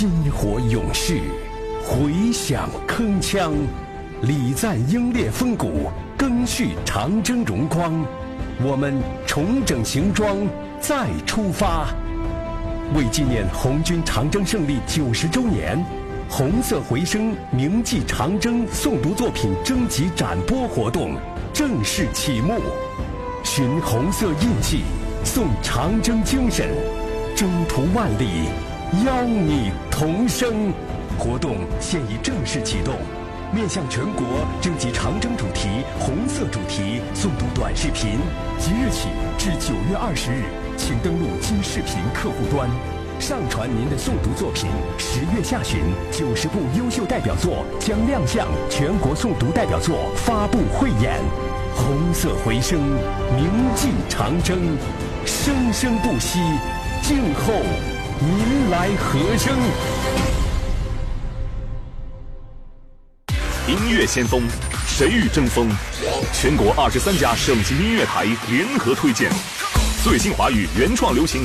薪火勇士，回响铿锵，礼赞英烈风骨，赓续长征荣光。我们重整行装，再出发。为纪念红军长征胜利90周年，红色回声铭记长征诵读作品征集展播活动正式启幕。寻红色印记，颂长征精神，征途万里，邀你同声。活动现已正式启动，面向全国征集长征主题、红色主题诵读短视频。即日起至9月20日，请登录今视频客户端，上传您的诵读作品。10月下旬，90部优秀代表作将亮相全国诵读代表作发布汇演。红色回声，铭记长征，生生不息，静候您来和声。 音乐先锋，谁与争锋？全国23家省级音乐台联合推荐最新华语原创流行